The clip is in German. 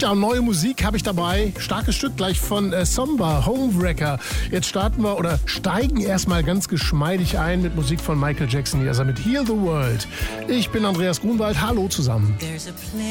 Ja, und neue Musik habe ich dabei. Starkes Stück gleich von Somba, Homewrecker. Jetzt steigen erstmal ganz geschmeidig ein mit Musik von Michael Jackson hier, also mit Heal the World. Ich bin Andreas Grunwald. Hallo zusammen.